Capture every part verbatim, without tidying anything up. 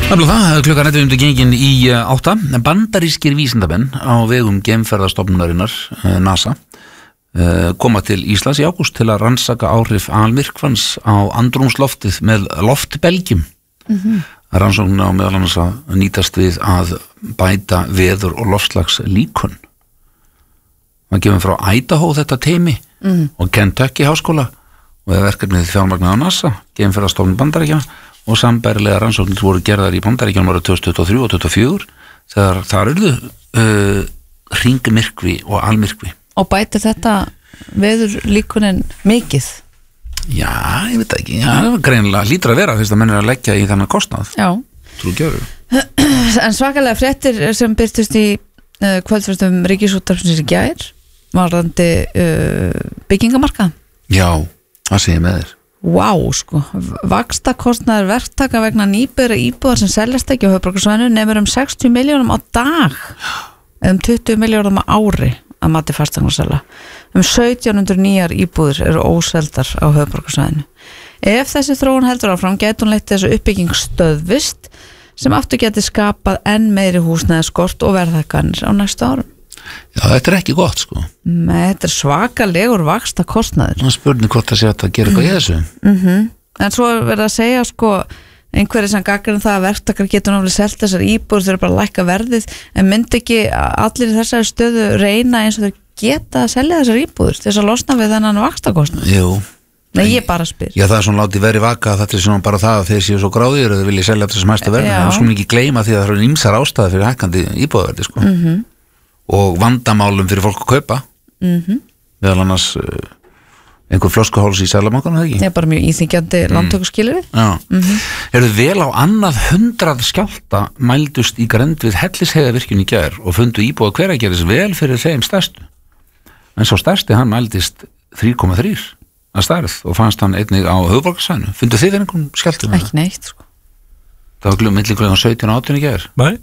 Það það, klukkan ellefu undir gengin í átta. Bandarískir vísindamenn á vegum geimferðastofnunarinnar NASA koma til Íslands í ágúst til að rannsaka áhrif almyrkvans á andrúmsloftið með loftbelgjum. Mm-hmm. Rannsóknin á meðal annars að nýtast við að bæta veður og loftslags líkun. Það gefum frá Idaho þetta teymi mm. og Kentucky háskóla og er verkefnið fjármagnað á NASA, geimferðastofnun Bandaríkjanna og sambærilega rannsóknir voru gerðar í Bandaríkjunum árið tvö þúsund tuttugu og þrjú og tuttugu og fjögur þegar þar urðu uh, hringmyrkvi og almyrkvi. Og bæti þetta veður líkunin mikið? Já, ég veit ekki. Já, greinilega hlýtur að vera fyrst að menn er að leggja í þannig kostnað. Já. Trú gjörðu. En svakalega fréttir sem byrtust í uh, kvöldfréttum Ríkisútvarpsins í gær varðandi uh, byggingamarkað. Já, það sé ég með þér. Vá, wow, sko, vaxtakostnaður verktaka vegna nýbyggðra íbúðar sem seljast ekki á höfuðborgarsvæðinu nemur um sextíu milljónum á dag, um tuttugu milljónum á ári að mati fasteignasala. Um sautján hundruð nýjar íbúðir eru óseldar á höfuðborgarsvæðinu. Ef þessi þróun heldur áfram gæti hún leitt þessu uppbygging stöðvist sem aftur geti skapað enn meiri húsnæðiskort og verðhækkanir á næstu árum. Já, þetta er ekki gott, sko. Nei, þetta er svakalegur vaxtakostnaður. Það er spurning hvort það sé að gera eitthvað í þessu. Mm-hmm. En svo er verið að segja, sko, einhverjir sem gagnrýna það að verktakar getur náttúrulega selt þessar íbúðir, þau eru bara að lækka verðið, en myndi ekki allir í þessari stöðu reyna eins og þau geta að selja þessar íbúðir til þess að losna við þennan vaxtakostnað? Jú. Nei, ég bara spyr. Já, það er svona látið verið vaka, þetta er svona bara það að þeir séu svo gráðir og þau vilja selja þessar mæstu verðin, en svo ekki gleyma því að það eru ýmsar ástæður fyrir hækkandi íbúðaverði, sko. Mm-hmm. Og vandamálum fyrir fólk að kaupa mm-hmm. meðal annars uh, einhver flöskuháls í Seðlabankanum, eða ekki? Það er bara mjög íþyngjandi mm. landtökuskilyrði. Já. Mm-hmm. Eru vel á annað hundrað skjálfta mældust í grennd við Hellisheiðarvirkjun í gær og fundu íbúa Hveragerðis vel fyrir þeim stærstu. En svo stærsti hann mældist þrjú komma þrjú að stærð og fannst hann einnig á höfuðborgarsvæðinu. Fundu þið fyrir einhverjum skjálftum? Ekki neitt, sko. Það var glöðum milli klukkan sautján og átján í gær. Nei.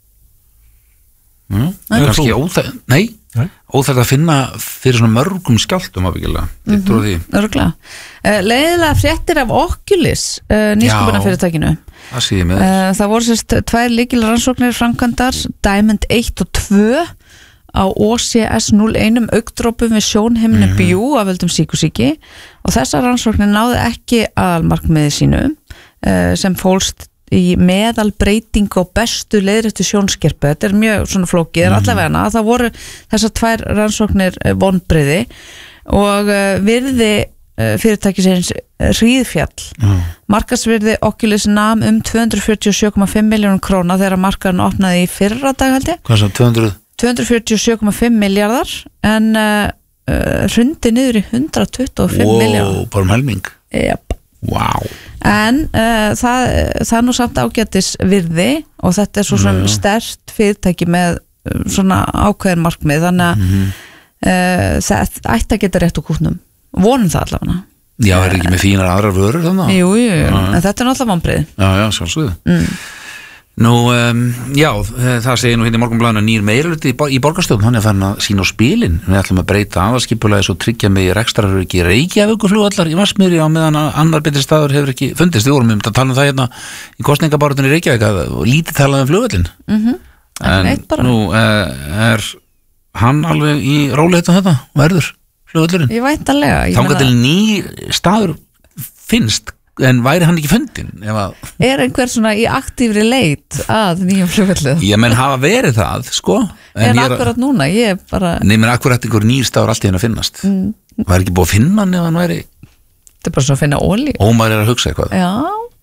Mm, kannski óþægt nei, óþægt að finna fyrir svona mörgum skjálftum ábyggilega mm-hmm. Örgulega uh, leiðilega fréttir af Oculus uh, nýsköpunarfyrirtækinu það sé ég með uh, það voru sérst tvær lykilarannsóknir framkvæmdar Diamond eitt og tvö á O C S núll eitt augndrópum við sjónhimnu mm-hmm. bjú af völdum sykursýki og þessar rannsóknir náðu ekki aðalmarkmiði sínu uh, sem fólst í meðal breyting og bestu leiðréttu sjónskerpu, þetta er mjög svona flókið, mm. allavega það voru þessar tvær rannsóknir vonbrigði og virði fyrirtækisins Hríðfjall mm. markaðsvirði Oculus nam um tvö hundruð fjörutíu og sjö komma fimm milljónum króna þegar markaðurinn opnaði í fyrra dag held ég. Hvað svo, tvö hundruð? tvö hundruð fjörutíu og sjö komma fimm milljarðar en uh, hrundi niður í hundrað tuttugu og fimm wow, milljónir. Ó, bara um helming? Jáp. Wow. En uh, það, það er nú samt ágætis virði og þetta er svo svona sterkt fyrirtæki með svona ákveðin markmið þannig að mm-hmm. uh, það ætti að geta rétt úr kútnum vonum það allavega. Já, er ekki með fínar aðrar vörur þannig? Jú, jú, jú. En þetta er náttúrulega vonbrigði. Já, já, sjálfsögðu. Mm. Nú, um, já, það segir nú hérna í Morgunblaðinu að nýr meirihluti í, í borgarstjórn, hann er farin að sína á spilin. Við ætlum að breyta aðalskipulagi svo tryggja með rekstraröryggi Reykjavíkurflugvallar í Vatnsmýri á meðan annar betri staður hefur ekki fundist. Við vorum um að tala um það hérna í kosningabaráttunni í Reykjavík og lítið talað um flugvallin. Mm-hmm. En nú uh, er hann alveg í róleitum þetta, verður flugvallurinn. Ég væntanlega. Þangað til ný staður finnst. En væri hann ekki fundin? Að... Er einhver svona í aktífri leit að nýjum flugvellu? Ég menn hafa verið það, sko. En, en akkurat núna, ég bara... Nei, menn akkurat einhver nýr staður allt í henn að finnast. Mm. Væri ekki búið að finna hann ef hann væri... Þetta er bara svo að finna olíu. Ómar er að hugsa eitthvað. Já.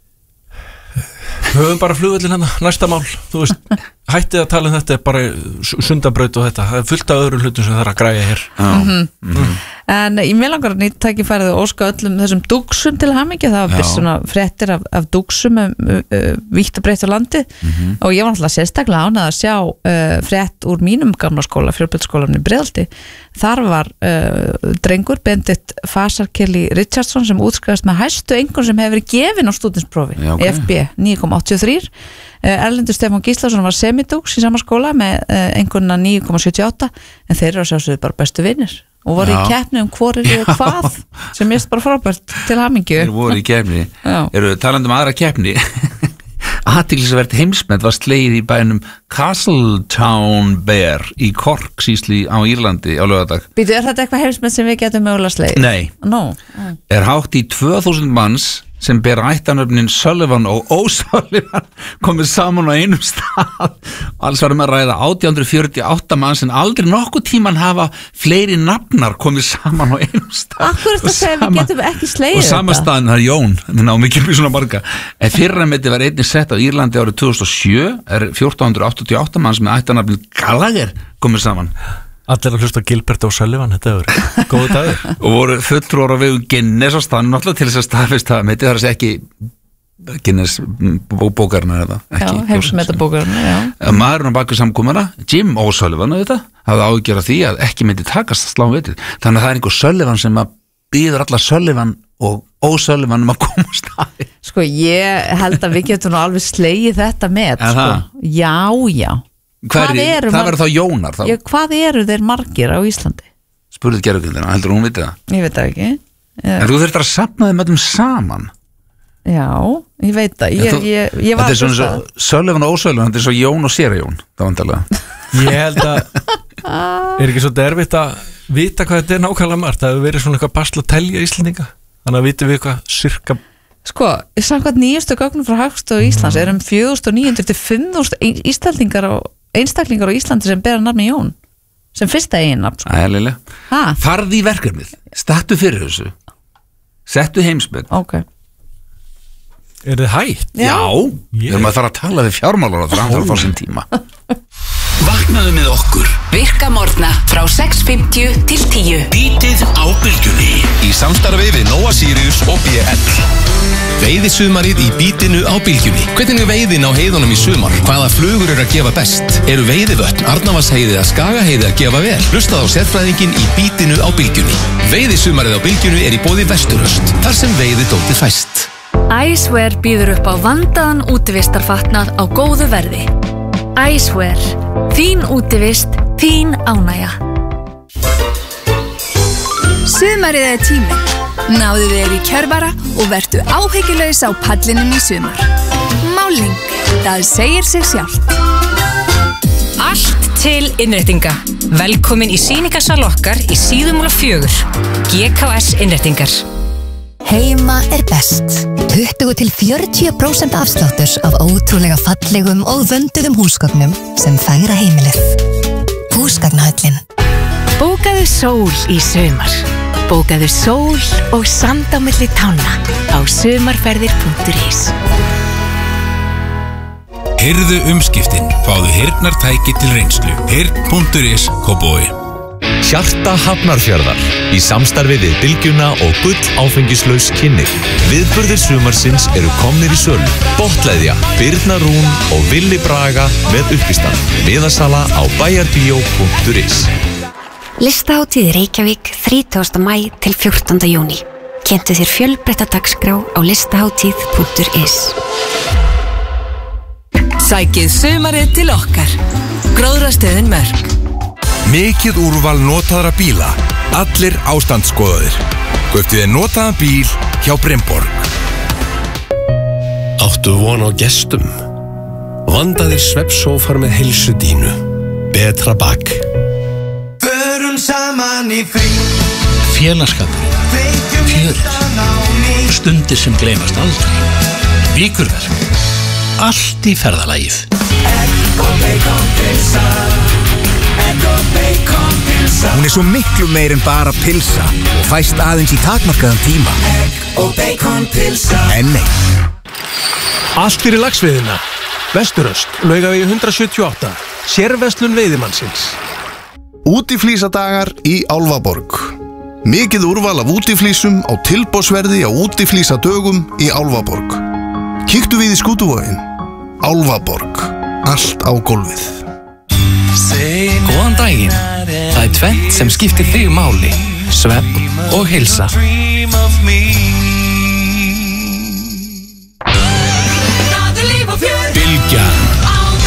Höfum bara flugvellin hérna, næsta mál. Þú veist, hættið að tala um þetta er bara sundabraut og þetta. Það er fullt af öðrum hlutum sem það er að græja hér. Mm-hmm. Mm-hmm. En ég með langar að nýtt tækifærið og óska öllum þessum dúksum til hamingju, það var byrst svona fréttir af, af dúksum um, uh, uh, vítt og breytt á landi mm-hmm. og ég var náttúrulega sérstaklega ánægð að sjá uh, frétt úr mínum gamla skóla, fjölbrautaskólanum í Breiðholti. Þar var uh, drengur Benedikt Fasarkelly Richardson sem útskrifaðist með hæstu einhvern sem hefur verið gefin á stúdentsprófi, okay. F B níu komma áttatíu og þrjú. Uh, Erlendur Stefán Gíslason var semidúks í sama skóla með uh, einhverna níu komma sjötíu og átta en þeir eru að sjálfsögðu bara bestu vinir og voru í keppni um hvorir eða hvað sem er bara frábært til hamingju. Þeir voru í keppni. Eru talandi um aðra keppni athyglisvert heimsmet var slegið í bænum Castletown Bear í Cork sýsli á Írlandi á laugardag. Býtu, er þetta eitthvað heimsmet sem við getum mögulega slegið? Nei, no. er hátt í tvö þúsund manns sem ber ættanöfnin Sullivan og O'Sullivan komið saman á einum stað. Alls varum að ræða átján hundruð fjörutíu og átta mann sem aldrei nokkuð tíman hafa fleiri nafnar komið saman á einum stað. Akkur er þetta að segja við getum ekki slegið þetta? Og sama staðin það er Jón, þannig að mikið mjög svona marga. En fyrrameti var einnig sett á Írlandi árið tvö þúsund og sjö, er fjórtán hundruð áttatíu og átta mann sem ættanöfnin Gallagher komið saman. Allir að hlusta Gilbert og Sullivan, þetta er góðu dagur. Og voru fulltrúar á vegum Guinness á staðnum náttúrulega til þess að staðfesta það meiti, það er að segja ekki Guinness bókarna eða Já, heimsmetabókarna, já. Maðurinn á baku samkomuna, Jim O'Sullivan auðvitað, hafði ágjörð því að ekki myndi takast að slá vitið. Þannig að það er einhver Sullivan sem að býður alla Sullivan og O'Sullivan um að koma á staði. Sko, ég held að við getum nú alveg slegið þetta með, sko. Já, já. Hver, það verður þá Jónar þá. Já, hvað eru þeir margir á Íslandi? Spurðið gerðugildina, heldur hún vitið það? Ég veit það ekki. En þú þurftir að safna þeim öllum saman. Já, ég veit það. Ég, ég, ég var þetta er svona svo Sullivan og O'Sullivan, þetta er svo Jón og Séra Jón, það vantarlega. Ég held að er ekki svo derfitt að vita hvað þetta er nákvæmlega margt. Það hefur verið svona eitthvað basl að telja Íslandinga. Þannig að vitum við hvað sirka. Sko, samkvæmt nýjustu gögnum frá Hagstofu Íslands er um fjögur þúsund níu hundruð til fimm þúsund Íslandingar á einstaklingar á Íslandi sem bera nafni Jón sem fyrsta eigin nafn, sko. Ælilega. Farði í verkefnið, stattu fyrir þessu, settu heimsmet. Ok. Er þið hægt? Já, við erum að fara að tala við fjármálar og það er að fá sín tíma. Vaknaðu með okkur Virka morgna frá sex fimmtíu til tíu. Bítið á bylgjunni í samstarfi við Nóa Sirius og B L. Veiðisumarið í bítinu á bylgjunni. Hvernig er veiðin á heiðunum í sumar? Hvaða flugur eru að gefa best? Eru veiðivötn, Arnarvatnsheiði eða Skagaheiði að gefa vel? Hlustað á sérfræðingin í bítinu á bylgjunni. Veiðisumarið á bylgjunni er í boði Vesturöst, þar sem veiðidótið fæst. Icewear býður upp á vandaðan útivistarfatnað á góðu verði. Icewear, þín útivist, þín ánægja. Sumarið er tíminn. Náðu þér í Kjörbara og vertu áhyggjulaus á pallinum í sumar. Máling, það segir sig sjálft. Allt til innréttinga. Velkomin í sýningarsal okkar í Síðumúla fjögur. G K S innréttingar. Heima er best. tuttugu til fjörutíu prósent afsláttur af ótrúlega fallegum og vönduðum húsgögnum sem fegra heimilið. Húsgagnahöllin. Bókaðu sól í sumar. Bókaðu sól og sand á milli tánna á sumarferðir punktur is. Heyrðu umskiptin. Fáðu heyrnartæki til reynslu. heyrn punktur is Kópavogi. Hjarta Hafnarfjarðar í samstarfi við Bylgjuna og Gull áfengislaus kynnir. Viðburðir sumarsins eru komnir í sölu. Botleðja, Birna Rún og Villi Braga með uppistand. Miðasala á bæjarbíó punktur is. Listahátíð Reykjavík þrítugasta maí til fjórtánda júní. Kynntu þér fjölbreytta dagskrá á listahátíð punktur is. Sækið sumarið til okkar. Gróðrastöðin Mörk. Mikið úrval notaðra bíla. Allir ástandsskoðaðir. Kauptu þér notaðan bíl hjá Bremborg. Áttu von á gestum? Vandaðir svefnsófar með heilsudínu. Betra bak. Förum saman í frí. Félagskapur. Fjörið. Stundir sem gleymast aldrei. Vikurverk. Allt í ferðalagið. Egg og bacon pilsa. Egg og bacon pilsa. Hún er svo miklu meir en bara pilsa og fæst aðeins í takmarkaðan tíma. Egg og bacon pilsa. En nei. Allt fyrir laxveiðina. Vesturöst, Laugavegi hundrað sjötíu og átta. Sérverslun veiðimannsins. Útiflísadagar í Álfaborg. Mikið úrval af útiflísum á tilboðsverði á útiflísadögum í Álfaborg. Kíktu við í Skútuvoginn. Álfaborg. Allt á gólfið. Góðan daginn. Það er tvennt sem skiptir þig máli. Svefn og heilsa. Bylgjan.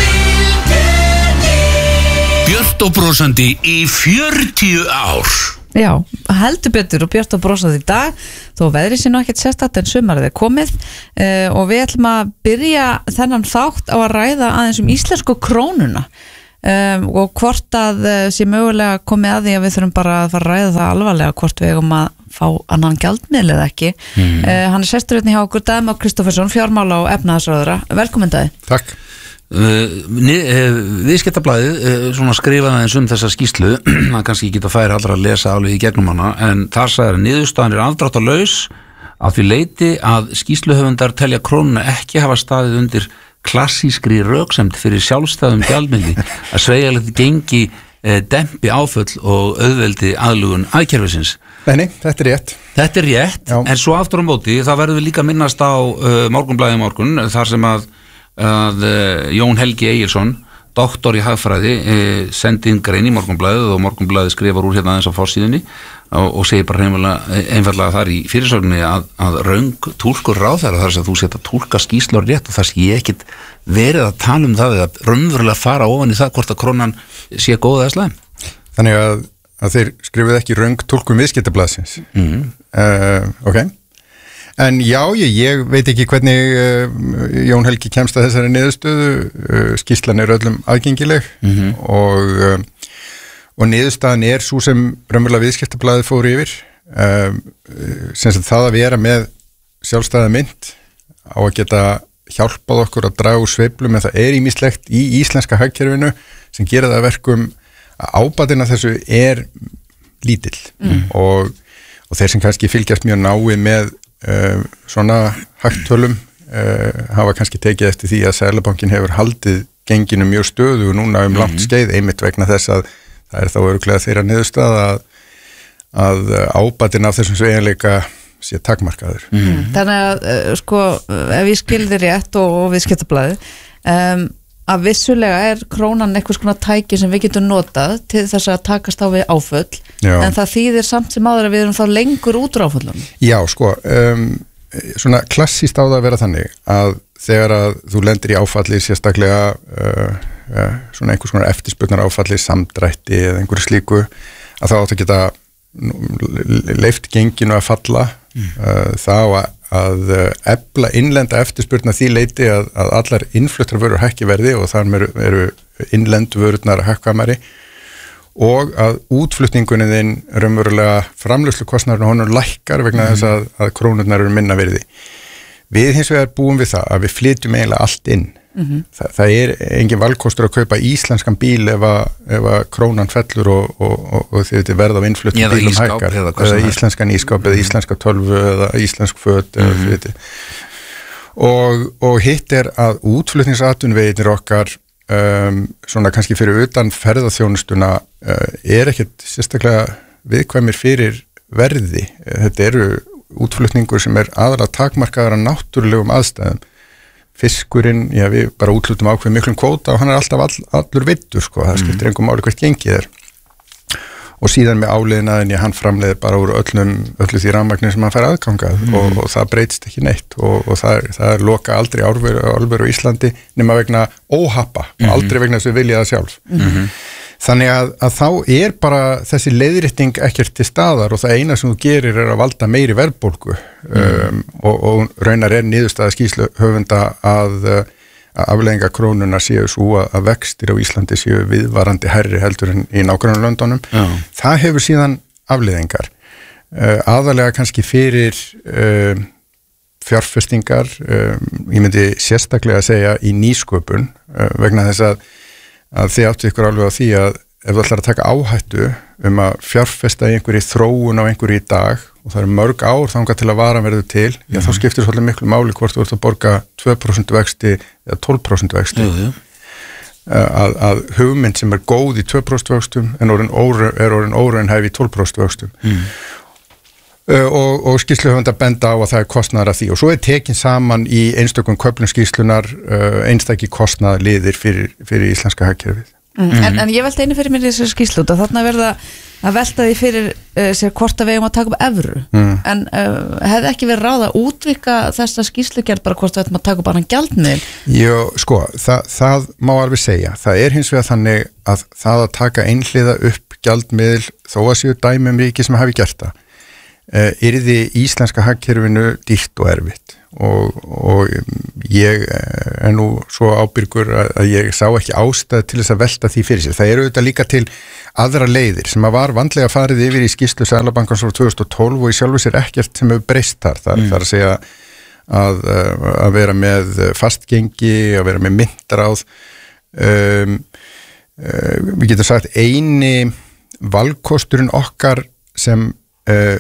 Björt og brosandi í fjörutíu ár. Já, heldur betur og björt og brosað í dag þó veðrið sé nú ekkert sérstakt en sumarið er komið uh, og við ætlum að byrja þennan þátt á að ræða aðeins um íslensku krónuna um, og hvort að uh, sé mögulega komið að því að við þurfum bara að fara að ræða það alvarlega hvort við eigum að fá annan gjaldmiðil eða ekki mm. uh, hann er sestur hérna hjá okkur Dagmar Kristoffersson, fjármála og efnahagsráðherra. Velkomin Dagi. Takk. Uh, Viðskiptablaðið uh, svona skrifaði eins um þessa skýrslu það kannski geta færi allra að lesa alveg í gegnum hana en þar sagði að niðurstaðan er afdráttarlaus að því leiti að skýrsluhöfundar telja krónuna ekki hafa staðið undir klassískri röksemd fyrir sjálfstæðum gjaldmiðli að sveigjanlegt gengi uh, dempi áföll og auðveldi aðlugun aðkerfisins. Nei, nei, þetta er rétt. Þetta er rétt, Já. En svo aftur á móti þá verðum við líka að minnast á uh, Morgunblaðið morgun þar sem að að uh, Jón Helgi Egilsson doktor í hagfræði uh, sendi inn grein í Morgunblaðið og Morgunblaðið skrifar úr hérna aðeins á forsíðunni og, og segir bara einfallega þar í fyrirsögninni að, að röng túlkur ráðherra þar sem þú setja túlka skýrslur rétt og þar sé ég ekkit verið að tala um það eða raunverulega fara ofan í það hvort að krónan sé góð eða slæm. Þannig að, að þeir skrifuð ekki röng túlkum Viðskiptablaðsins. Mm. Uh, ok. En já, ég, ég veit ekki hvernig uh, Jón Helgi kemst að þessari niðurstöðu, uh, skýrslan er öllum aðgengileg mm-hmm. og, uh, og niðurstaðan er svo sem raunverulega Viðskiptablaðið fór yfir, uh, sem sem það að vera með sjálfstæða mynd á að geta hjálpað okkur að draga úr sveiflum en það er ýmislegt í íslenska hagkerfinu sem gera það verkum að ábatinn af þessu er lítill mm. og, og þeir sem kannski fylgjast mjög náið með Uh, svona hagtölum uh, hafa kannski tekið eftir því að Seðlabankinn hefur haldið genginu mjög stöðu og núna um mm-hmm. langt skeið einmitt vegna þess að það er þá örugglega þeirra niðurstaða að, að ábatinn af þessum sveigjanleika sé takmarkaður. Mm. Þannig að uh, sko ef ég skilði rétt og, og Viðskiptablaðið um, að vissulega er krónan eitthvað svona tæki sem við getum notað til þess að takast á við áföll Já. En það þýðir samt sem áður að við erum þá lengur út úr áföllunum. Já, sko um, svona klassíst á það að vera þannig að þegar að þú lendir í áfalli sérstaklega uh, uh, svona einhvers konar eftirspurnar áfalli, samdrætti eða einhverju slíku að það átt að geta leyft genginu að falla mm. uh, þá að að efla innlenda eftirspurna því leiti að, að allar innfluttar vörur hækki verði og þar eru, eru innlendu vörurnar að hækkamari og að útflutningunni þinn raunverulega framleiðslukostnaðurinn honum lækkar vegna mm. þess að, að krónurnar eru minna virði. Við hins vegar búum við það að við flytjum eiginlega allt inn. Mm-hmm. Þa, það er engin valkostur að kaupa íslenskan bíl ef að, ef að krónan fellur og, og, og, og þetta verð á innfluttum bílum hækkar eða, eða íslenskan ískáp mm-hmm. eða íslenska tölvu eða íslensk föt mm-hmm. og, og hitt er að útflutningsatvinnuvegirnir okkar um, svona kannski fyrir utan ferðaþjónustuna uh, er ekkert sérstaklega viðkvæmir fyrir verði. Þetta eru útflutningur sem er aðalega takmarkaðar af náttúrulegum aðstæðum. Fiskurinn, já við bara útlutum ákveð miklum kvóta og hann er alltaf all, allur veiddur sko, það skiptir engum máli hvert gengið er og síðan með áliðinaðinni hann framleiði bara úr öllum öllu því rafmagni sem hann fær aðgangað mm. og, og það breytist ekki neitt og, og það, er, það er loka aldrei álveru á Íslandi nema vegna óhappa mm. og aldrei vegna þess að við vilja það sjálf mm. Þannig að, að þá er bara þessi leiðrétting ekkert til staðar og það eina sem þú gerir er að valda meiri verðbólgu mm. um, og, og raunar er niðurstaða skýrslu höfunda að, að afleiðingar krónuna séu svo að, að vextir á Íslandi séu viðvarandi hærri heldur en í nágrannalöndunum. Mm. Það hefur síðan afleiðingar. Uh, aðalega kannski fyrir uh, fjárfestingar, um, ég myndi sérstaklega að segja í nýsköpun uh, vegna þess að að þið áttu ykkur alveg á því að ef þú ætlar að taka áhættu um að fjárfesta í einhverju þróun á einhverju í dag og það eru mörg ár þangað til að varan verður til, já mm-hmm. þá skiptir svolítið miklu máli hvort þú ert að borga tvö prósent vexti eða tólf prósent vexti. Mm-hmm. Að, að hugmynd sem er góð í tvö prósent vöxtum en orðin óra, er orðin óraunhæf í tólf prósent vöxtum. Mm. Uh, og, og skýrsluhöfunda benda á að það er kostnaðar af því og svo er tekin saman í einstökum köflum skýrslunar uh, einstakki kostnaðarliðir fyrir, fyrir íslenska hagkerfið. Mm. Mm. En, en ég velta einu fyrir mér í þessu skýrslu og þarna verða að velta því fyrir uh, sér hvort að við eigum að taka upp evru mm. en uh, hefði ekki verið ráð að útvika þessa skýrslugerð bara hvort við ætlum að taka upp annan gjaldmiðil? Jó, sko, það, það má alveg segja. Það er hins vegar þannig að það að taka einhliða upp gjaldmiðil þó að séu dæmi um ríki sem hafi gert það uh, yrði íslenska hagkerfinu dýrt og erfitt og, og ég er nú svo ábyrgur að, að ég sá ekki ástæð til þess að velta því fyrir sér. Það eru auðvitað líka til aðra leiðir sem að var vandlega farið yfir í skýrslu Seðlabankans frá tvö þúsund og tólf og í sjálfu sér ekkert sem hefur breyst þar. Það mm. er að segja að, að vera með fastgengi, að vera með myntráð. Um, uh, við getum sagt eini valkosturinn okkar sem uh,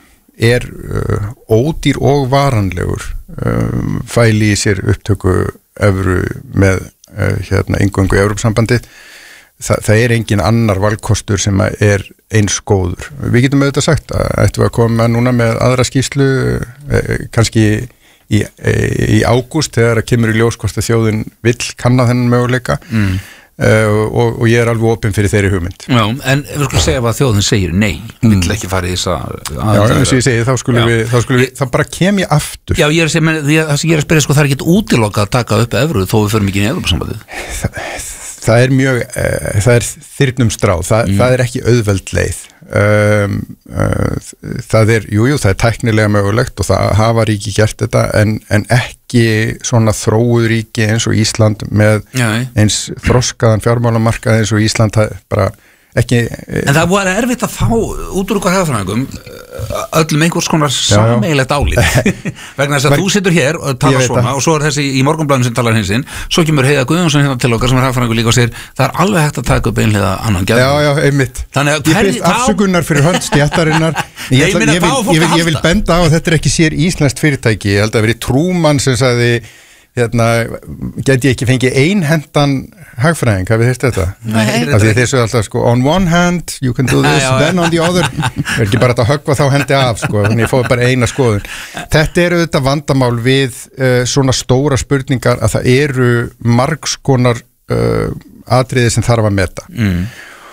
er uh, ódýr og varanlegur um, fæli í sér upptöku evru með uh, hérna eingöngu í Evrópusambandið. Þa, það er engin annar valkostur sem er eins góður. Við getum auðvitað sagt að ættum við að koma núna með aðra skýrslu uh, kannski í, í ágúst þegar að kemur í ljós hvort að þjóðin vill kanna þennan möguleika mm. Uh, og, og ég er alveg opinn fyrir þeirri hugmynd. Já, en ef við skulum segja að þjóðin segir nei, mm. vill ekki fara í þess að Já, eins og ég segi, þá skulum við, þá skulum við þá bara kem ég aftur. Já, ég er að segja, menn, það sem ég er að spyrja, sko, það er ekki útilokað að taka upp evru þó við förum ekki inn í Evrópusambandið. Það, það er mjög uh, það er þyrnum stráð, það, mm. það er ekki auðveld leið. Um, uh, það er, jújú, jú, það er tæknilega mögulegt og það hafa ríki gert þetta en, en ekki svona þróuð ríki eins og Ísland með Nei. eins þroskaðan fjármálamarkað eins og Ísland bara ekki En það var erfitt að fá út úr okkar hagfræðingum öllum einhvers konar sameiginlegt álít vegna þess að þú situr hér og talar svona og svo er þessi í Morgunblaðinu sem talar hinsinn svo kemur Heiða Guðjónsson hérna til okkar sem er hagfræðingur líka og segir það er alveg hægt að taka upp einhliða annan gjaldmiðil. Já, já, einmitt. Þannig að ég byrst afsökunar fyrir hönd stéttarinnar ég, ég, ég, vil, ég, vil, ég vil benda á að þetta er ekki sér íslenskt fyrirtæki, ég held að veri Trúmann sem sagði hérna, geti ég ekki fengið einhendan hagfræðing, hafið þið þetta? Nei, af því þessu alltaf sko, on one hand you can do this, then on the other það er ekki bara að höggva þá hendi af sko, þannig ég fóði bara eina skoðun. Þetta eru þetta vandamál við uh, svona stóra spurningar að það eru margskonar uh, atriði sem þarf að meta mm.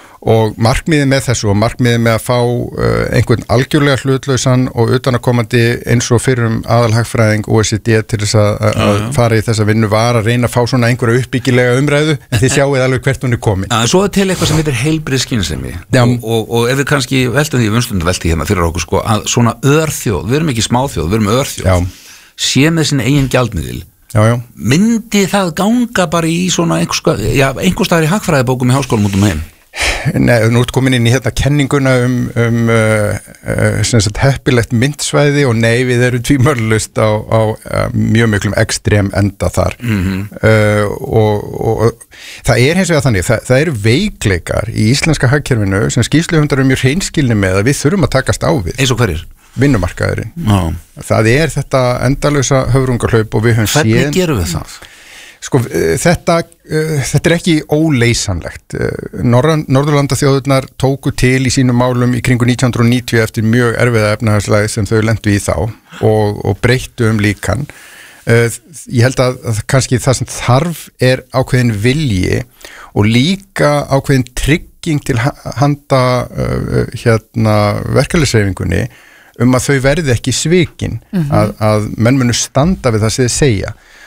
og markmiðið með þessu og markmiðið með að fá uh, einhvern algjörlega hlutlausan og utanakomandi eins og fyrir um aðalhagfræðing O E C D til þess að, að ja, ja. fara í þessa vinnu var að reyna að fá svona einhverja uppbyggilega umræðu en þið sjáuð alveg hvert hún er komin. Ja, svo er til eitthvað sem heitir heilbrigð skynsemi og, og, og ef við kannski veltum því, við umstundum velti hérna fyrir okkur sko, að svona örþjóð, við erum ekki smáþjóð, við erum örþjóð, sé með sinni eigin gjaldmiðil. Já, já. Myndi það ganga bara í svona einhvers, já, einhvers staðar í hagfræðibókum í háskólum út um heim? Nei, nú ert komin inn í hérna kenninguna um, um uh, uh, sem sagt heppilegt myndsvæði og nei, við erum tvímörlust á, á uh, mjög miklum ekstrem enda þar mm-hmm. uh, og, og, og það er hins vegar þannig, það, það eru veikleikar í íslenska hagkerfinu sem skýrsluhundar eru mjög hreinskilni með að við þurfum að takast á við. Eins og hverjir? Vinnumarkaðurinn. Já. Það er þetta endalausa höfrungarhlaup og við höfum séð. Hvernig gerum við það? Sko, þetta, uh, þetta er ekki óleysanlegt. Norran, Norðurlandaþjóðurnar tóku til í sínum málum í kringu nítján hundruð og níutíu eftir mjög erfiða efnahagslæði sem þau lentu í þá og, og breyttu um líkan. Uh, ég held að, að kannski það sem þarf er ákveðin vilji og líka ákveðin trygging til handa uh, hérna, verkefælisreifingunni um að þau verði ekki svikin, mm-hmm. að, að menn munu standa við það sem þið segja.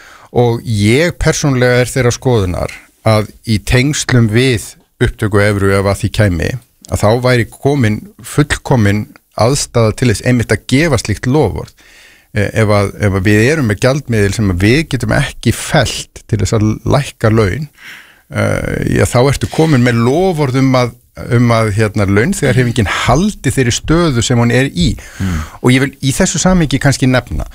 Og ég persónlega er þeirra skoðunar að í tengslum við upptöku evru ef að því kæmi að þá væri komin fullkomin aðstæða til þess einmitt að gefa slíkt lofvörð. Ef að, ef að við erum með gjaldmiðil sem við getum ekki fellt til þess að lækka laun, uh, já, þá ertu komin með lofvörð um að, um að hérna, laun þegar hefur enginn haldi þeirri stöðu sem hún er í. Mm. Og ég vil í þessu samhengi kannski nefna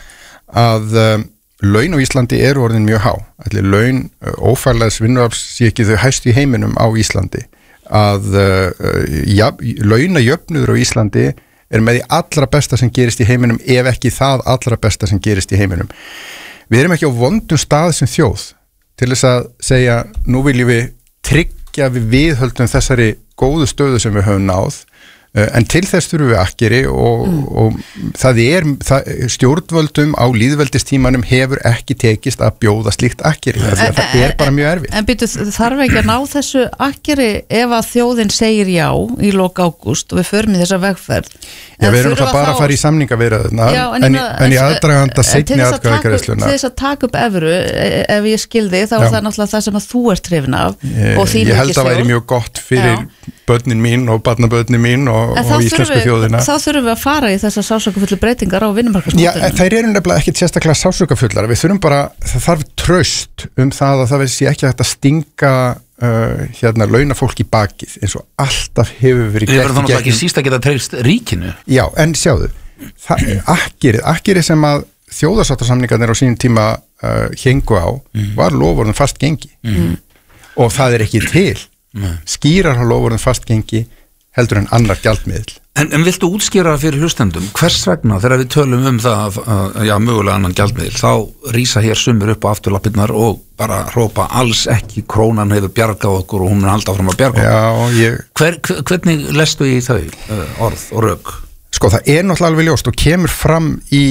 að um, laun á Íslandi eru orðin mjög há. Allir laun ófærlegs vinnuafls sé ekki þau hæstu í heiminum á Íslandi. Að uh, ja, launajöfnuður á Íslandi er með því allra besta sem gerist í heiminum ef ekki það allra besta sem gerist í heiminum. Við erum ekki á vondum stað sem þjóð til þess að segja nú viljum við tryggja við viðhöldum þessari góðu stöðu sem við höfum náð En til þess þurfum við akkeri og, mm. og það er það, stjórnvöldum á lýðveldistímanum hefur ekki tekist að bjóða slíkt akkeri það, en, það er bara mjög erfitt. En býtu, þarf ekki að ná þessu akkeri ef að þjóðin segir já í lok ágúst og við förum í þessa vegferð? Já, við erum alltaf bara að fara í samningaviðræðurnar en, en, en í aðdraganda seinni atkvæðagreiðsluna. Til þess að taka upp evru, ef ég skildi, þá er það náttúrulega það sem að þú ert hrifin af ég, og þín ég held að það væri mjög gott fyrir já. Börnin mín og barnabörnin mín og, og íslensku við, þjóðina. Þá þurfum við að fara í þessar sásökafullu breytingar á vinnumarkaðsmódelinu. Já, þær eru nefnilega ekkit sérstaklega sásökafullar. Við þurfum bara, það þarf traust um það að það sé ekki hægt að stinga Uh, hérna launafólk í bakið eins og alltaf hefur verið gert. Við verðum þannig að ekki síst að geta treyst ríkinu. Já, en sjáðu akkerið, akkerið sem að þjóðarsáttasamningarnir á sínum tíma uh, hengu á, mm. var loforðum fast gengi mm. og það er ekki til mm. skýrar á loforðum fast gengi heldur en annar gjaldmiðl. En, en viltu útskýra fyrir hlustendum hvers vegna þegar við tölum um það að já, mögulega annan gjaldmiðl, þá rísa hér sumir upp á afturlappirnar og bara hrópa alls ekki, krónan hefur bjargað okkur og hún er alltaf fram að bjarga okkur. Já, ég... Hver, hvernig lestu í þau orð og rök? Sko, það er náttúrulega alveg ljóst og kemur fram í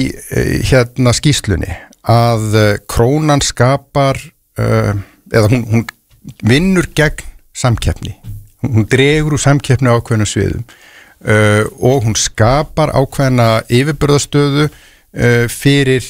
hérna skýrslunni að krónan skapar uh, eða hún, hún vinnur gegn samkeppni. Hún dregur úr samkeppni á ákveðnum sviðum uh, og hún skapar ákveðna yfirbörðastöðu uh, fyrir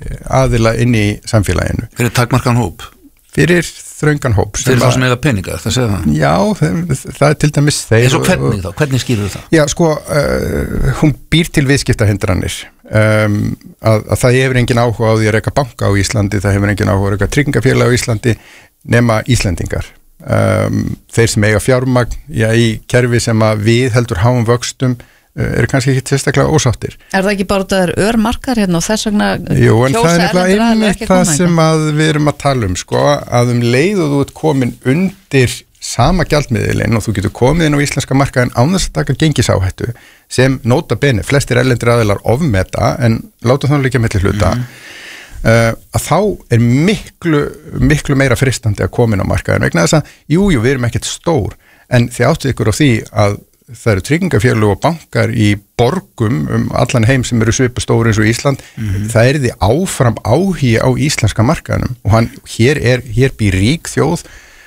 aðila inn í samfélaginu. Fyrir takmarkan hóp? Fyrir þröngan hóp. Fyrir það sem eiga peninga, það segja það? Já, það, það er til dæmis þeir. Eins og hvernig þá? Hvernig skýrur það? Já, sko, uh, hún býr til viðskiptahindranir. Um, að, að það hefur engin áhuga á því að reka banka á Íslandi, það hefur engin áhuga að reka tryggingafélag á Íslandi nema Íslendingar. Um, þeir sem eiga fjármagn já, í kerfi sem að við heldur háum vöxtum uh, eru kannski ekki sérstaklega ósáttir. Er það ekki bara að það er örmarkar hérna og þess vegna Jú, en það er nefnilega einmitt það sem að við erum að tala um sko, að um leið og þú ert komin undir sama gjaldmiðilinn og þú getur komið inn á íslenska markaðin án þess að taka gengisáhættu sem nota bene, flestir erlendir aðilar ofmeta en láta þannig líka milli hluta mm. Uh, að þá er miklu miklu meira fristandi að koma inn á markaðin vegna þess að, jú, jú, við erum ekkert stór en þið áttu ykkur á því að það eru tryggingafélög og bankar í borgum um allan heim sem eru svipa stóri eins og Ísland, mm-hmm. það er því áfram áhugi á íslenska markaðinum og hann, hér er, hér býr rík þjóð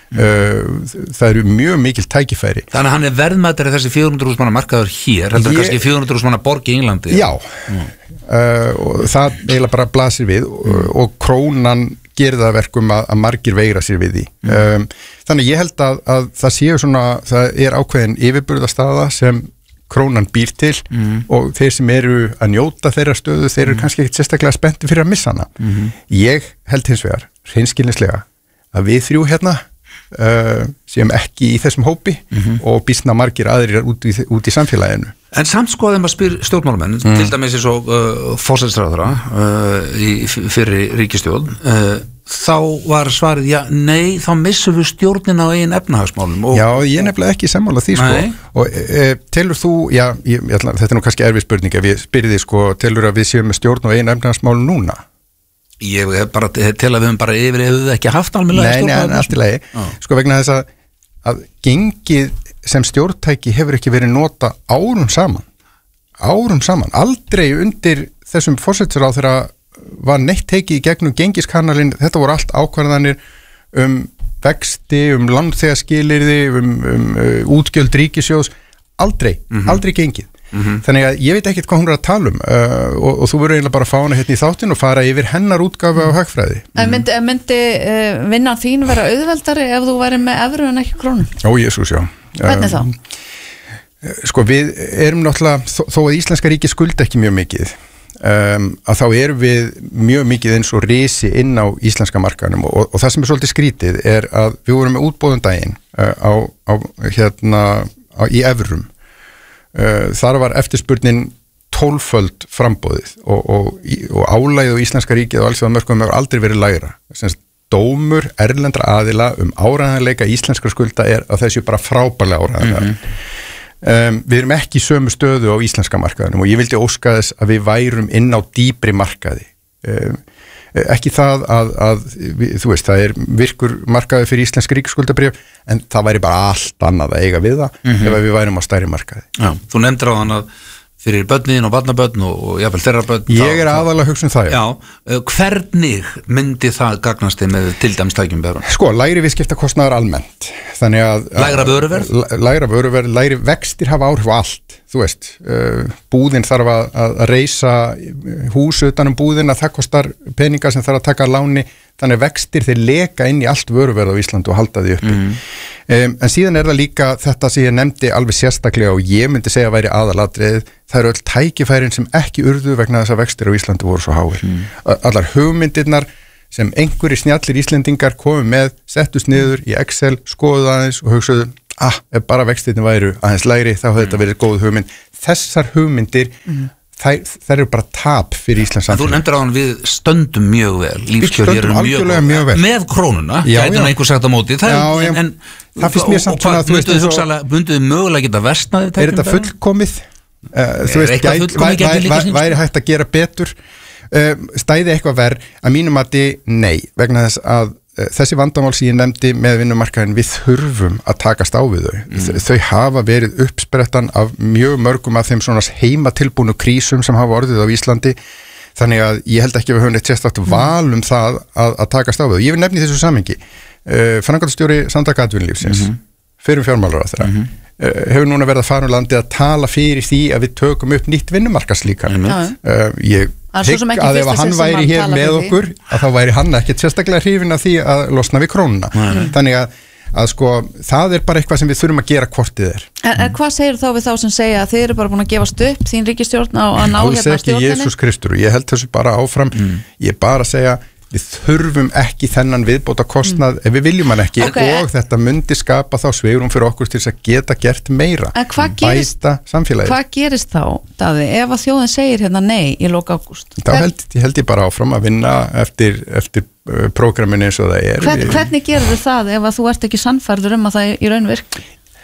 Uh, það eru mjög mikil tækifæri. Þannig að hann er verðmættari þessi fjögur hundruð þúsund manna markaður hér heldur ég... kannski fjögur hundruð þúsund manna borg í Englandi. Já, mm. uh, og það eiginlega bara blasir við mm. og, og krónan gerir það verkum að, að margir veigra sér við því. Mm. Um, þannig ég held að, að það séu svona, það er ákveðin yfirburðastaða sem krónan býr til mm. og þeir sem eru að njóta þeirra stöðu, þeir eru mm. kannski ekkert sérstaklega spennti fyrir að missa hana. Mm. Ég held hins vegar, hreinskilnislega, að við þrjú hérna Uh, sem ekki í þessum hópi mm-hmm. og býsna margir aðrir út í, út í samfélaginu. En samt skoðum að spyr stjórnmálamenn, mm. til dæmis eins og uh, forsætisráðherra uh, í fyrri ríkisstjórn uh, þá var svarið, já, nei, þá missum við stjórnina á einn efnahagsmálum. Og, já, ég er nefnilega ekki sammála því, sko. Og e, telur þú, já, ég, ég, þetta er nú kannski erfið spurning, ef ég spyrði, sko, telur að við séum með stjórn á einn efnahagsmálum núna? Ég hef bara til að við höfum bara yfir hefur við ekki haft almennilega stjórn. Nei, nei, allt í lagi. Ah. Sko vegna þess að, að gengið sem stjórntæki hefur ekki verið nota árum saman. Árum saman. Aldrei undir þessum forsætisráðherra var neitt tekið í gegnum gengiskanalinn. Þetta voru allt ákvarðanir um vexti, um lánþegaskilyrði, um, um uh, útgjöld ríkissjóðs. Aldrei, mm-hmm. aldrei gengið. Mm-hmm. Þannig að ég veit ekkert hvað hún er að tala um uh, og, og þú verður eiginlega bara að fá hana hérna í þáttin og fara yfir hennar útgáfu mm. á hagfræði. En myndi, myndi uh, vinnan þín vera auðveldari ef þú væri með evru en ekki krónu? Ó, Jesús, já. Hvernig þá? Um, sko, við erum náttúrulega, þó, þó að Íslenska ríki skulda ekki mjög mikið, um, að þá erum við mjög mikið eins og risi inn á íslenska markaðnum og, og það sem er svolítið skrítið er að við vorum með útboðundaginn uh, á, á, hérna, á, í evrum. Uh, þar var eftirspurnin tólföld frambóðið og, og, og álægið á Íslenska ríkið og alls á mörgum hefur aldrei verið lægra. Senst, dómur erlendra aðila um áræðanleika íslenskra skulda er að þessu bara frábærlega áræðanlega. Mm-hmm. um, við erum ekki í sömu stöðu á íslenska markaðinum og ég vildi óska þess að við værum inn á dýpri markaði. Um, ekki það að, að þú veist, það er virkur markaði fyrir íslensk ríkisskuldabréf en það væri bara allt annað að eiga við það mm-hmm. ef við værum á stærri markaði. Já, þú nefndir á hann að fyrir börnin og barnabörn og, og jafnvel þeirra börn. Ég er aðalega að hugsa um það, já. Já, hvernig myndi það gagnast þið með til dæmis tækjum beðrun? Sko, lægri viðskiptakostnaður almennt. Þannig að... Lægra vöruverð? Lægra vöruverð, lægri vextir hafa áhrif á allt. Þú veist, búðin þarf að, að reisa hús utan um búðin að það kostar peninga sem þarf að taka láni. Þannig vextir þeir leka inn í allt vöruverð á Íslandu og halda því uppi. Mm. Um, en síðan er það líka þetta sem ég nefndi alveg sérstaklega og ég myndi segja að væri aðalatriðið, það eru öll tækifærin sem ekki urðu vegna þess að vextir á Íslandu voru svo háir. Mm. Allar hugmyndirnar sem einhverjir snjallir Íslendingar komu með, settust niður í Excel, skoðuðu aðeins og hugsaðu, ah, ef bara vextirni væru aðeins lægri, þá hefði mm. þetta verið góð hugmynd. Þessar hugmyndir mm. Þær, þær eru bara tap fyrir Íslands samfélag. Þú nefndir á hann við stöndum mjög vel, lífskjör hér eru mjög, mjög vel með krónuna, gæti hann einhver sagt á móti það, já, já. En, það finnst mér samt svona að þú veist bunduðu mögulega geta versnaði er þetta fullkomið uh, þú veist, gæt, væ, væ, væ, væri hægt að gera betur uh, stæði eitthvað verð að mínum að þið nei, vegna þess að þessi vandamál sem ég nefndi með vinnumarkaðin við þurfum að takast á við þau mm. þau hafa verið uppsprettan af mjög mörgum af þeim svona heimatilbúnu krísum sem hafa orðið á Íslandi þannig að ég held ekki að við höfum eitt sérstakt val um það að, að takast á við þau. Ég vil nefni þessu samhengi uh, framkvæmdastjóri Samtaka atvinnulífsins mm-hmm. fyrir fjármálaráðherra mm-hmm. uh, hefur núna verið að fara um landi að tala fyrir því að við tökum upp nýtt vinnumarkaðslíkan mm-hmm. uh, ég hygg að ef hann væri hér með okkur að þá væri hann ekkert sérstaklega hrifin af því að losna við krónuna mm. þannig að, að sko það er bara eitthvað sem við þurfum að gera hvort þið er En, en hvað segir þá við þá sem segja að þið eru bara búin að gefast upp þín ríkisstjórn á að ná hérna stjórninni? Alls ekki Jesús Kristur, ég held þessu bara áfram mm. ég bara að segja við þurfum ekki þennan viðbóta kostnað mm. ef við viljum hann ekki okay. og þetta myndi skapa þá svigrúm fyrir okkur til þess að geta gert meira bæta samfélagið. Hvað gerist þá, Daði, ef að þjóðin segir hérna nei í lok ágúst? Þá held, held ég bara áfram að vinna eftir, eftir uh, prógraminu eins og það er. Hvern, hvernig gerir þið það ef að þú ert ekki sannfærður um að það í raun virk?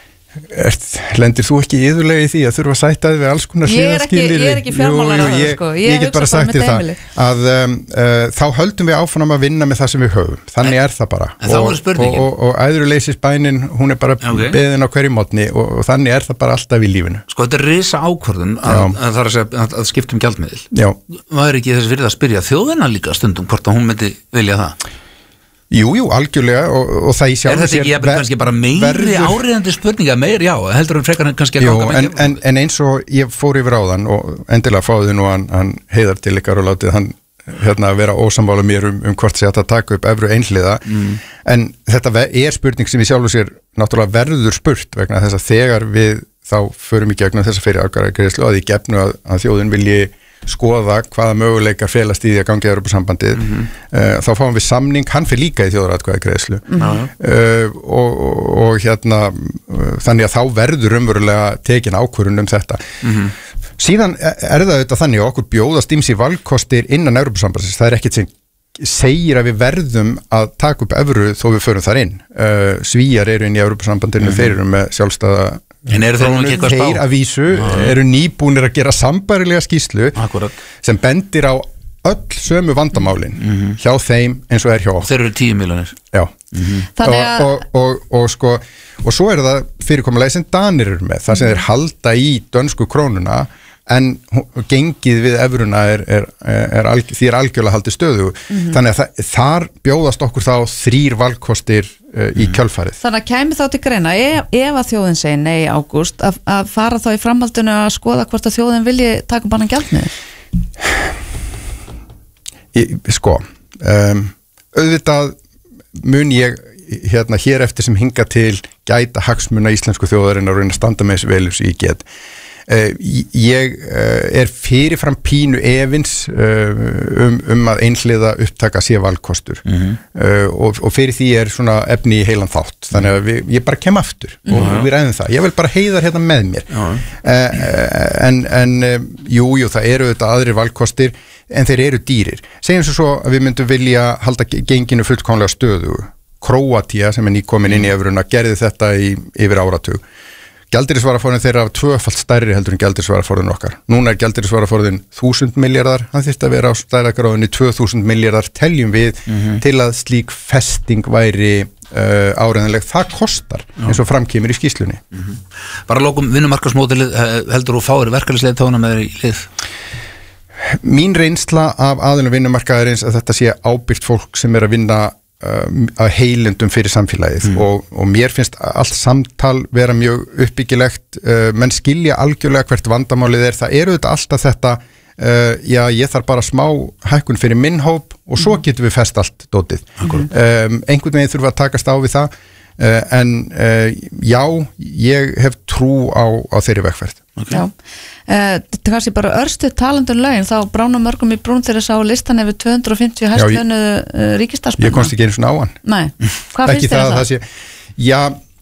Er, lendir þú ekki yðurlega í því að þurfa að sæta þið við alls konar hliðarskilyrði? Ég er ekki fjármálaráðherra sko, ég, ég get bara sagt þér það að um, uh, þá höldum við áfram að vinna með það sem við höfum, þannig er það bara en og, og, og, og æðruleysisbænin hún er bara okay. beðin á hverju mótni og, og þannig er það bara alltaf í lífinu. Sko þetta er risa ákvörðun að, að, að, að, að, að skipta um gjaldmiðil. Já. Var ekki þess fyrir að spyrja þjóðina líka stundum hvort að hún myndi vilja það? Jú, jú, algjörlega og, og það í sjálf er þetta ekki ver, kannski bara meiri verður... áriðandi spurninga, meir, já, heldur um frekar kannski að jú, ganga en, en, en eins og ég fór yfir á þann og endilega fáði nú hann, hann heiðar til ykkar og látið hann hérna vera ósamvála mér um, um hvort sé að taka upp evru einhliða mm. en þetta er spurning sem við sjálfur sér náttúrulega verður spurt vegna þess að þegar við þá förum í gegnum þess að fyrir aðgarðargreiðslu að því gefnu að, að þjóðin vilji skoða hvaða möguleikar felast í því að gangi Evrópusambandið mm-hmm. uh, þá fáum við samning, hann fyrir líka í þjóðaratkvæðagreiðslu mm-hmm. uh, og, og, og hérna uh, þannig að þá verður umverulega tekin ákvörðun um þetta mm-hmm. síðan er það auðvitað þannig að okkur bjóðast ýmsir valkostir innan Evrópusambandsins, það er ekkert sem segir að við verðum að taka upp evru þó við förum þar inn uh, Svíar eru inn í Evrópusambandinu, mm-hmm. þeir eru með sjálfstæða En eru þeir nú ekki eitthvað spá? Þeir að vísu eru nýbúnir að gera sambærilega skýrslu Akkurat. sem bendir á öll sömu vandamálin mm-hmm. hjá þeim eins og er hjá okkur. Þeir eru tíu miljónir. Já. Mm-hmm. Þannig að... Og, og, og, og, sko, og svo er það fyrirkomulegi sem Danir eru með, það sem þeir halda í dönsku krónuna en gengið við evruna er, er, er alg, því er algjörlega haldið stöðu mm-hmm. þannig að það, þar bjóðast okkur þá þrýr valkostir uh, í kjölfarið. Þannig að kæmi þá til greina ef, ef að þjóðin segir nei í ágúst að, að fara þá í framhaldinu að skoða hvort að þjóðin vilji taka upp annan gjaldmiðil? Sko um, auðvitað mun ég hérna hér eftir sem hinga til gæta hagsmuna íslensku þjóðarinnar og reyna að standa með þessu velus í get Uh, ég uh, er fyrirfram pínu efins uh, um, um að einhliða upptaka sé valkostur mm-hmm. uh, og, og fyrir því er svona efni í heilan þátt þannig að við, ég bara kem aftur mm-hmm. og við ræðum það, ég vil bara heiðar hérna með mér mm-hmm. uh, en, en uh, jú, jú, það eru þetta aðrir valkostir en þeir eru dýrir segjum svo svo að við myndum vilja halda genginu fullkomlega stöðu Króatía sem er nýkomin inn í evruna gerði þetta í, yfir áratug gjaldeyrisvaraforðin þeirra af tvöfalt stærri heldur en gjaldeyrisvaraforðin okkar. Núna er gjaldeyrisvaraforðin þúsund milljarðar, hann þyrfti að vera á stærðargráðinni tvö þúsund milljarðar teljum við mm-hmm. til að slík festing væri uh, áreiðanleg. Það kostar Já. eins og framkemur í skýslunni. Mm-hmm. Bara lókum vinnumarkaðsmódelið, heldur þú fáir verkefnisleið tóna með þér í lið? Mín reynsla af aðilum vinnumarkaðarins að þetta sé ábyrgt fólk sem er að vinna að heilundum fyrir samfélagið mm. og, og mér finnst allt samtal vera mjög uppbyggilegt, uh, menn skilja algjörlega hvert vandamálið er, það eru þetta alltaf þetta, uh, já ég þarf bara smá hækkun fyrir minn hóp og svo getum við fest allt dótið um, einhvern veginn þurfa að takast á við það uh, en uh, já ég hef trú á, á þeirri vegferð. Okay. Já, uh, kannski bara örstuð talandum laun, þá brána mörgum í brún þegar sá listan yfir tvö hundruð og fimmtíu hæstlaunuðu uh, ríkisstarfsmenn. Ég komst ekki einu svona á hann. Nei, hvað finnst þér það? það sé, já,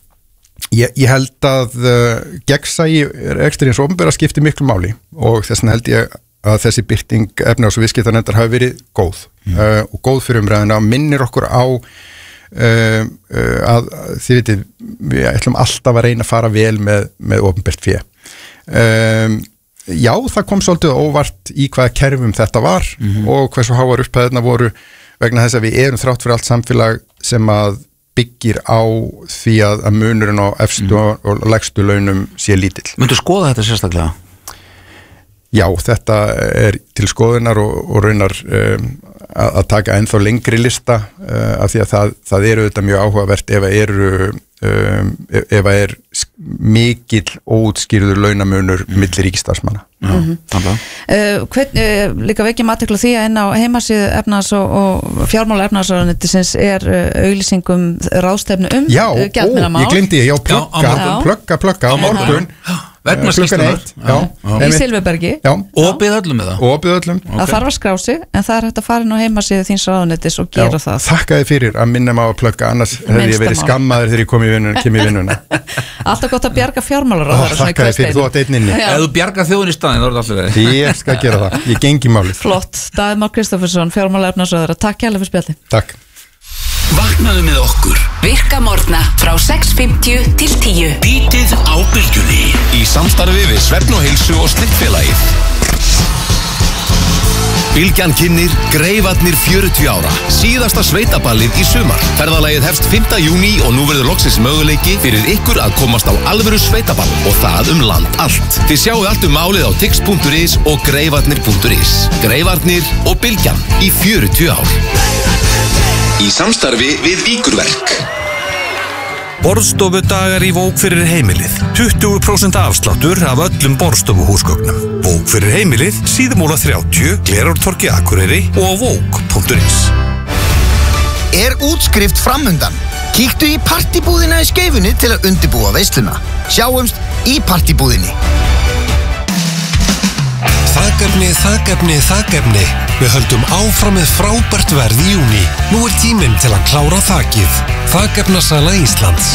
ég, ég held að uh, gegnsæi reksturins opinbera skipti miklu máli og þess vegna held ég að þessi birting efnahags- og viðskiptanefndar hafi verið góð mm. uh, og góð fyrir umræðina og minnir okkur á Uh, uh, að þið veitir við ætlum alltaf að reyna að fara vel með, með opinbert fé um, já það kom svolítið óvart í hvaða kerfum þetta var mm-hmm. og hversu háar upphæðina voru vegna þess að við erum þrátt fyrir allt samfélag sem að byggir á því að, að munurinn á efstu mm. og lægstu launum sé lítill. Myndu skoða þetta sérstaklega? Já, þetta er til skoðunar og, og raunar um, að, að taka ennþá lengri lista uh, af því að það, það eru auðvitað mjög áhugavert ef að eru um, ef að er mikill óútskýrður launamunur mm. milli ríkisstarfsmanna. Mm-hmm. uh, hvern, uh, líka vekjum athygli á því að inn á heimasíðu efnahags- og, og fjármála efnahagsráðuneytisins er uh, auglýsingum ráðstefnu um já, uh, gjaldmiðlamál. Já, ég glemdi, já, plugga, plugga, plugga á morgun. Vegna skýrslunar í Silfurbergi og byggð öllum með það og byggð öllum okay. Það þarf að skrá sig en það er hægt að fara inn á heimasíðu þíns ráðuneytis og gera Já, það Þakka þið fyrir að minna maður að plugga annars hefði ég verið skammaður þegar ég kom í vinnuna, kem í vinnuna. Alltaf gott að bjarga fjármálar Þakka þið fyrir, þú átt einn inni Ef þú bjarga þjóðin í staðin, þá er þetta allir verið Ég skal gera það, ég gengi málið Flott, Davíð Már Kristófersson, fjármála efnahagsráðherra. Takk kærlega fyrir spjallið. Takk. Vaknaðu með okkur Virka morgna frá sex fimmtíu til tíu. Bítið á bylgjunni Í samstarfi við Svefn og heilsu og Slippfélagið. Bylgjan kynnir Greifarnir fjörutíu ára. Síðasta sveitaballið í sumar. Ferðalagið hefst fimmta júní og nú verður loksins möguleiki fyrir ykkur að komast á alvöru sveitaball og það um land allt. Þið sjáu allt um málið á tix punktur is og greifarnir punktur is. Greifarnir og Bylgjan í fjörutíu ár. Í samstarfi við Víkurverk. Borðstofudagar í Vók fyrir heimilið. tuttugu prósent afsláttur af öllum borðstofuhúsgögnum. Vók fyrir heimilið, Síðumúla þrjátíu, Glerártorgi Akureyri og á vók punktur is. Er útskrift framundan? Kíktu í partibúðina í Skeifunni til að undirbúa veisluna. Sjáumst í partibúðinni. Þakefni, þakefni, þakefni. Við höldum áfram með frábært verð í júní. Nú er tíminn til að klára þakið. Þakefnasala Íslands.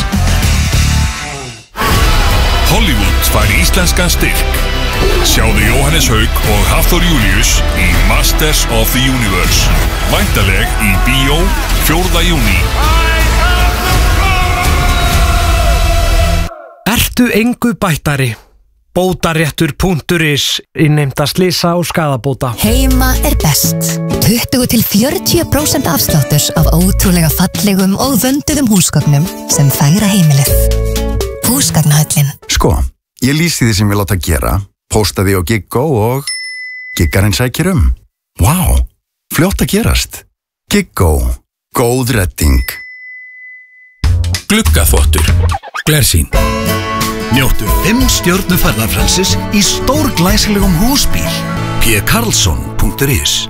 Hollywood fær íslenskan styrk. Sjáðu Jóhannes Haug og Hafþór Július í Masters of the Universe. Væntanleg í bíó fjórða júní. Ertu engu bættari? Bótaréttur punktur is innheimta slysa og skaðabóta. Heima er best. tuttugu til fjörutíu prósent afsláttur af ótrúlega fallegum og vönduðum húsgögnum sem fegra heimilið. Húsgagnahöllin. Sko, ég lýsi því sem ég láta gera, posta því á Giggo og giggarinn sækir um. Vá, wow, fljótt að gerast. Giggo, góð redding. Gluggaþvottur, Glersýn. Njóttu fimm stjörnu ferðarfrelsis í stórglæsilegum húsbíl. p karlsson punktur is.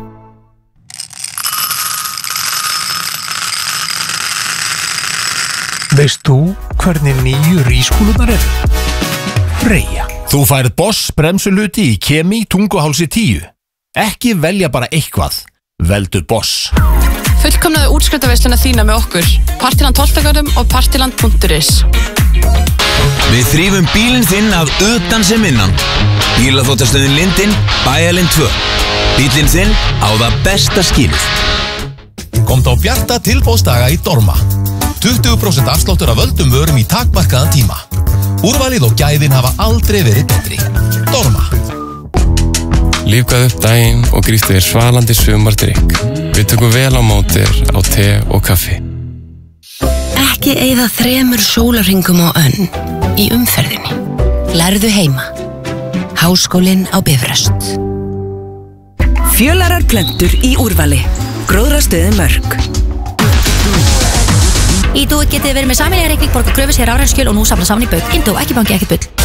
Veist þú hvernig nýju rískúlunar eru? Freyja. Þú færð Boss bremsuluti í Kemi Tunguhálsi tíu. Ekki velja bara eitthvað. Veldu Boss. Fullkomnaðu útskriftarveisluna þína með okkur. Partiland tólftagarðum og partiland punktur is. Við þrífum bílinn þinn að utan sem innan. Bílaþvottastöðin Lindin, Bæjarlind tvö. Bílinn þinn á það besta skilið. Komdu á bjarta tilboðsdaga í Dorma. tuttugu prósent afsláttur af öldum vörum í takmarkaðan tíma. Úrvalið og gæðin hafa aldrei verið betri. Dorma. Lífgað upp daginn og gríftu þér svalandi sumardrykk. Við tökum vel á mótir á te og kaffi. Ekki eyða þremur sólarhringum á önn í umferðinni. Lærðu heima. Háskólinn á Bifröst. Fjölarar plöntur í úrvali. Gróðrastöðin Mörk. Í Dúi getið þið verið með sameiginlega reikning, borga kröfu sér rafræn og nú safna saman í bauk. Indó, ekki banki, ekki bull.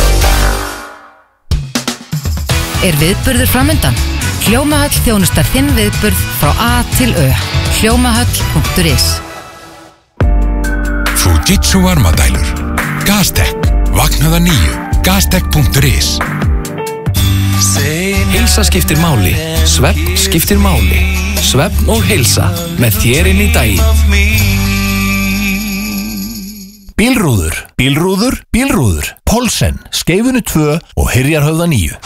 Er viðburður framundan? Hljómahöll þjónustar þinn viðburð frá A til Ö. hljómahöll punktur is. Fujitsu varmadælur. Gaztek. Vaknaða nýju. Gaztek punktur is. Heilsa skiptir máli, svefn skiptir máli. Svefn og heilsa með þér inn í daginn. Bílrúður, bílrúður, bílrúður. Pólsen, Skeifunu tvö og Hyrjarhöfða níu.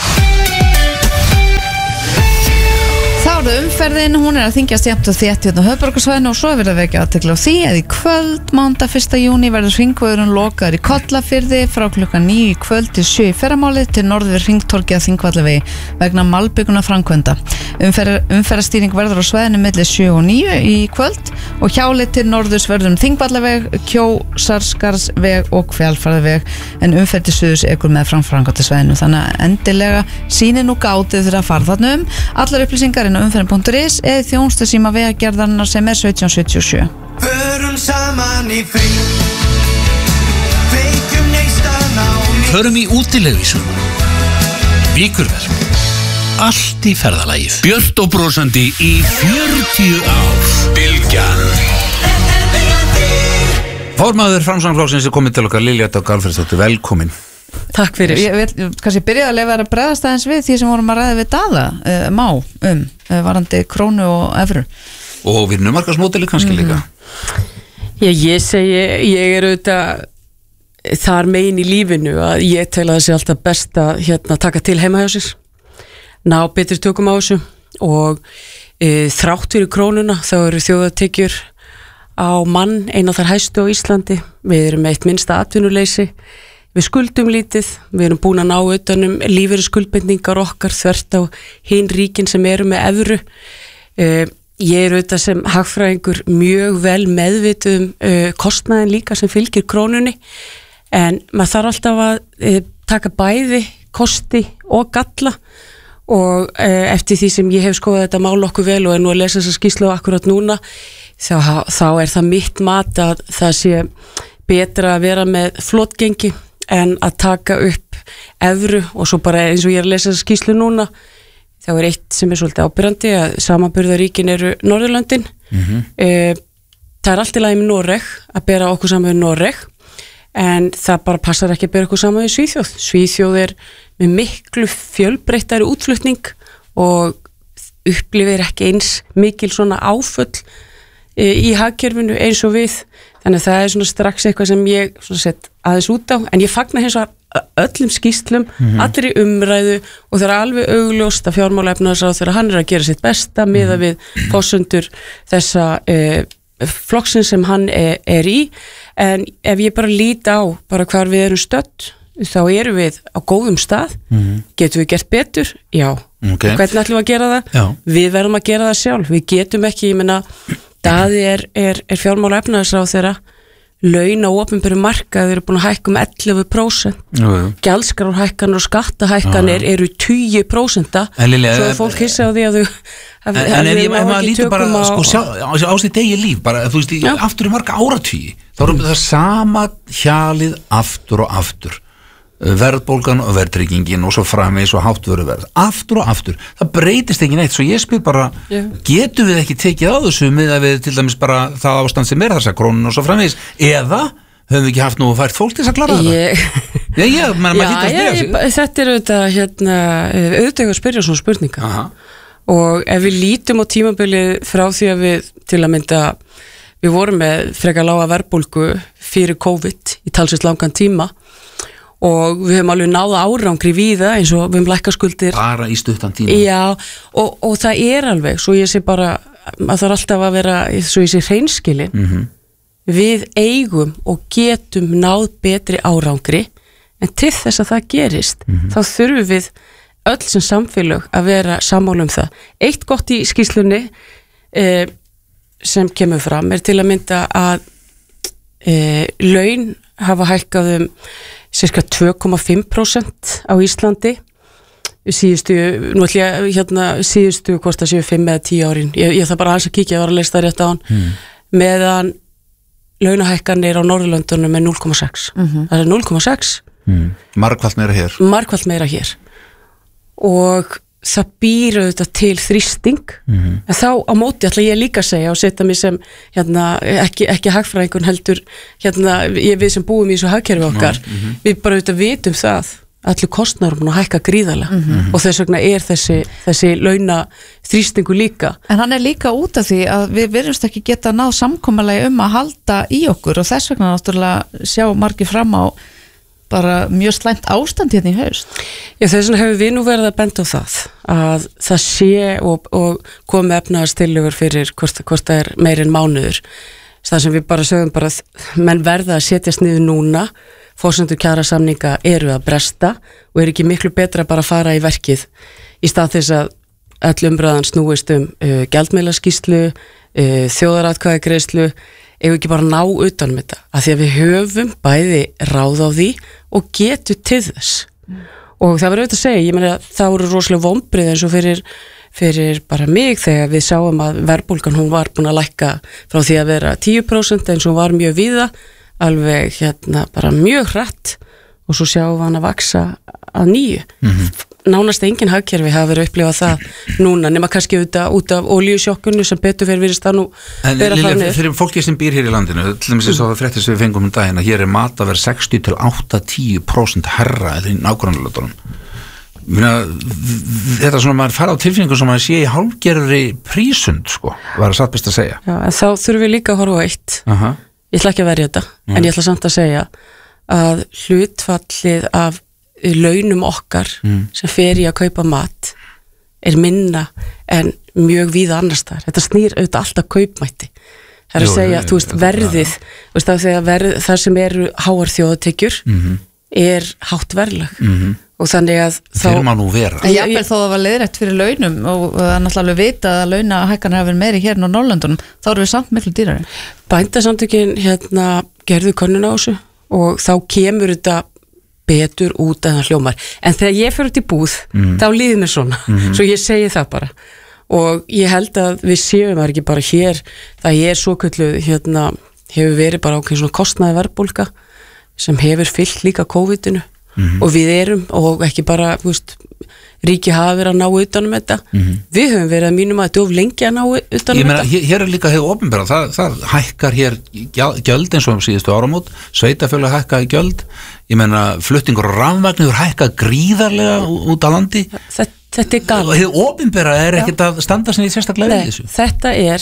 Þá er það umferðin, hún er að þyngjast jafnt og þétt hérna á höfuðborgarsvæðinu og svo er verið að vekja athygli á því að í kvöld, mánudag fyrsta júní, verður hringvegurinn lokaður í Kollafirði frá klukkan níu í kvöld til sjö í fyrramálið til norður við hringtorgi að Þingvallavegi vegna malbygguna framkvæmda. Umferð, umferðarstýring verður á svæðinu milli sjö og níu í kvöld og hjálið til norðurs verður um Þingvallaveg, Kjósarskarðsveg og Hvalfjarðarveg en umferð til suðurs ekur með framframkvæmdasvæðinu. Þannig að endilega sýnið nú gátið þegar að fara þarna um. Allar upplýsingar inn á umferðin punktur is eða þjónustu síma vegagerðarinnar sem er sautján sjötíu og sjö. Förum saman í frí, kveikjum neistan á ný. Förum í útilegu í sumar. Víkurverk. Allt í ferðalagið. Björt og brosandi í fjörutíu ár. Bylgjan. Formaður Framsóknarflokksins er komið til okkar, Lilja Dögg Alfreðsdóttir, velkomin. Takk fyrir. Ég vil kannski byrja að lefa að bregðast aðeins við því sem vorum að ræða við Daða uh, má um uh, varandi krónu og evru. Og vinnumarkaðsmódeli kannski líka. Já, ég segi, ég er auðvitað þar megin í lífinu að ég tel að það sé alltaf best að hérna, taka til heima hjá sér, ná betri tökum á þessu og e, þrátt fyrir krónuna þá eru þjóðartekjur á mann eina þar hæstu á Íslandi. Við erum með eitt minnsta atvinnuleysi. Við skuldum lítið, við erum búin að ná utanum lífeyri skuldbindningar okkar þvert á hinn ríkin sem eru með evru. Uh, ég er auðvitað sem hagfræðingur mjög vel meðvituð um uh, kostnaðin líka sem fylgir krónunni en maður þarf alltaf að uh, taka bæði kosti og galla og uh, eftir því sem ég hef skoðað þetta mál okkur vel og er nú að lesa þessa skýrslu akkurat núna þá, þá er það mitt mat að það sé betra að vera með flotgengi en að taka upp evru og svo bara eins og ég er að lesa þessa skýrslu núna þá er eitt sem er svolítið ábyrrandi að samanburðaríkin eru Norðurlöndin. Mm-hmm. e, það er allt í lagi með Noreg að bera okkur saman við Noreg en það bara passar ekki að bera okkur saman við Svíþjóð. Svíþjóð er með miklu fjölbreyttari útflutning og upplifir ekki eins mikil svona áföll e, í hagkerfinu eins og við. Þannig að það er svona strax eitthvað sem ég svona sett aðeins út á, en ég fagna hins vegar öllum skýrslum, mm-hmm. allir í umræðu og það er alveg augljóst að fjármálaefnaðarráð þegar hann er að gera sitt besta mm-hmm. miðað við forsendur þessa eh, flokksins sem hann er, er í, en ef ég bara lít á bara hvar við erum stödd, þá erum við á góðum stað, mm-hmm. getum við gert betur? Já. Okay. Hvernig ætlum við að gera það? Já. Við verðum að gera það sjálf, við getum ekki, ég meina Daði er, er, er fjármála efnaðarsráð þeirra laun á opinberum markað eru búin að hækka um ellefu prósent. Gjaldskrárhækkanir og skattahækkanir eru tíu prósent. Svo er fólk hissa á því að þau En, en ef ég maður lítur bara á, sko, sjá, á, á sitt eigi líf bara, þú veist, í, aftur í marga áratvíi þá erum við það sama hjalið aftur og aftur verðbólgan og verðtryggingin og svo framvegis og háttvöruverð aftur og aftur, það breytist ekki neitt svo ég spyr bara, yeah. getum við ekki tekið á þessu með að við til dæmis bara það ástand sem er þessa krónun og svo framvegis eða höfum við ekki haft nú fært fólk til þess að klara ég... þetta já, ég, man, já, ég, ég, þetta er auðvitað hérna, auðvitað að spyrja svona spurninga Aha. Og ef við lítum á tímabilið frá því að við til að mynda við vorum með frekar lága verðbólgu fyrir COVID í talsveit langan tíma og við höfum alveg náða árangri við það eins og við höfum lækkað skuldir bara í stuttan tíma já, og, og það er alveg, svo ég sé bara að það er alltaf að vera svo ég sé hreinskilin mm-hmm. við eigum og getum náð betri árangri en til þess að það gerist þá þurfum við öll sem samfélög að vera sammála um það. Eitt gott í skýrslunni eh, sem kemur fram er til að mynda að eh, laun hafa hækkað um cirka tvö komma fimm prósent á Íslandi síðustu, nú ætlum ég hérna síðustu hvort það séu fimm eða tíu árin ég, ég það bara alls að kíkja, ég var að lesa það rétt á hann mm. meðan launahækkanir á Norðurlöndunum er núll komma sex Mhm. það er núll komma sex mm. Margfalt meira hér margfalt meira hér og það býr auðvitað til þrýsting Mhm. en þá á móti ætla ég líka að segja og setja mig sem hérna, ekki, ekki hagfræðingur heldur hérna, ég, við sem búum í þessu hagkerfi okkar Mhm. við bara auðvitað vitum það allir kostnaður búin að hækka gríðarlega Mhm. og þess vegna er þessi, þessi launa þrýstingu líka En hann er líka út af því að við verðumst ekki geta náð samkomulagi um að halda í okkur og þess vegna náttúrulega sjá margir fram á bara mjög slæmt ástand hérna í haust. Já, þess vegna hefur við nú verið að benda á það að það sé og, og komi efnaðarstillögur fyrir hvort, hvort það er meir en mánuður það sem við bara sögum bara menn verða að setjast niður núna fórsendur kjarasamninga eru að bresta og er ekki miklu betra bara að fara í verkið í stað þess að öll umræðan snúist um uh, gjaldmiðlaskýrslu, uh, þjóðaratkvæðagreiðslu ef ekki bara ná utanum þetta af því að við höfum bæði ráð á því og getur til þess mm. og það verður auðvitað að segja, ég meina það voru rosalega vombrið eins og fyrir, fyrir bara mig þegar við sáum að verðbólgan hún var búin að lækka frá því að vera tíu prósent eins og hún var mjög víða alveg hérna bara mjög hratt og svo sjáum við hann að vaksa að nýju Mhm. nánast engin hagkerfi hafa verið að upplifa það núna nema kannski út af, út af olíusjokkunu sem betur fyrir virðist það nú En vera Lilja, þannig. fyrir fólki sem býr hér í landinu til dæmis eins og það fréttir sem við fengum um daginn að hér er mataverð sextíu til áttatíu prósent herra eða í nágrannalöndunum þetta er svona maður fara á tilfinningu sem maður sé í hálfgerðri prísund sko, var það satt best að segja Já, en þá þurfum við líka að horfa á eitt Aha. ég ætla ekki að verja þetta Nei. en ég ætla samt að segja að hlutfallið af launum okkar Mm. sem fer í að kaupa mat er minna en mjög víða annars þar þetta snýr auðvitað alltaf kaupmætti það er að Jú, segja, jú, þú veist, jú, verðið þú veist, að þegar verð, það sem eru háar þjóðatekjur Mhm. er hátt verðlag Mhm. og þannig að þá Þeir má nú vera En jafnvel þó það var leiðrætt fyrir launum og það er náttúrulega alveg vita að launahækkanir hafa verið meiri hér en á Norrlöndunum, þá eru við samt miklu dýrari. Bændasamtökin hérna gerðu könnun á þessu og þá kemur þetta betur út en það hljómar en þegar ég fyrir út í búð Mhm. þá líður mér svona, Mhm. svo ég segi það bara og ég held að við séum það ekki bara hér, það er svo kölluð hérna, hefur verið bara ákveðin svona kostnaði verðbólga sem hefur fyllt líka COVID-inu Mhm. og við erum og ekki bara, þú veist ríki hafa verið að ná utanum þetta Mhm. við höfum verið að mínum að þetta of lengi að ná utanum Ég meina, þetta hér, hér er líka hefur opinbera, það, það hækkar hér gjald- gjöld eins og um síðustu áramót, sveitafjölu hækka í gjöld, ég meina flutningur og rafmagnir hækka gríðarlega ú- út á landi. Þetta, þetta er galið. Og hefur opinbera er ekkert að standa sinni í sérstaklega Nei, við þessu. þetta er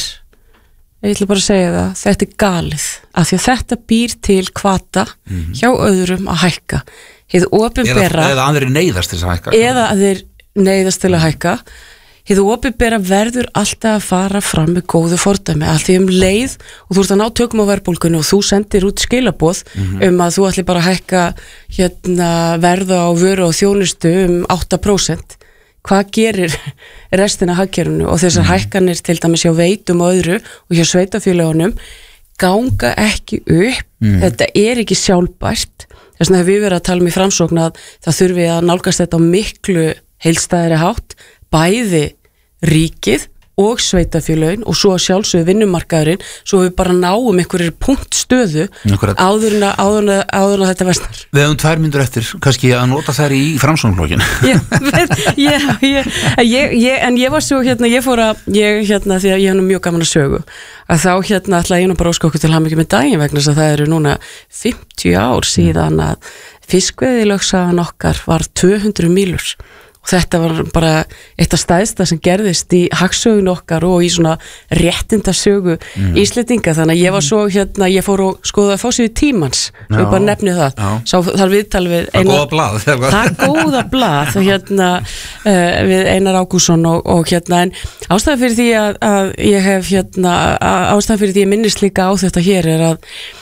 ég ætla bara að segja það, þetta er galið af því að þetta býr til hvata Mhm. hjá öðrum að hækka hið Eða, opinbera eða aðri neyðast til þess að hækka. eða að þeir neyðast til að hækka hið opinbera verður alltaf að fara fram með góðu fordæmi allt því um leið og þú ert að ná tökum á verðbólgunni og þú sendir út skilaboð Mhm. um að þú ætli bara að hækka hérna, verða á vöru og þjónustu um átta prósent hvað gerir restina af hagkerfinu og þessar hækkanir til dæmis hjá veitum og öðru og hjá sveitafélagunum ganga ekki upp Mm. þetta er ekki sjálfbært þess vegna hefur við verið að tala um í framsókn að það þurfi að nálgast þetta á miklu heilstæðri hátt bæði ríkið og sveitafélögin og svo sjálfsögðu vinnumarkaðurinn svo við bara náum einhverjir punktstöðu Akkurat. áður en að, áður en að, áður en að þetta vestnar Við hefum tvær myndur eftir, kannski að nota þær í framsóknarflokkinn. ég, ég, ég, ég, ég, en ég var svo hérna, ég fór að ég hérna, því að ég hef nú mjög gaman að sögu að þá hérna ætla ég nú bara óska okkur til hamingju með daginn vegna þess að það eru núna fimmtíu ár síðan að fiskveiðilögsagan okkar var tvö hundruð mílur og þetta var bara eitt af stæðsta sem gerðist í hagsögun okkar og í svona réttindasögu Mm. Íslendinga þannig að ég var svo hérna, ég fór og skoða að fá sér tímans svo Já. ég bara nefni það Já. sá þar viðtal við Það er góða blað. það er góða blað hérna, uh, við Einar Ágússon og, og hérna en ástæðan fyrir því að, að ég hef hérna, að- ástæðan fyrir því ég minnist líka á þetta hér er að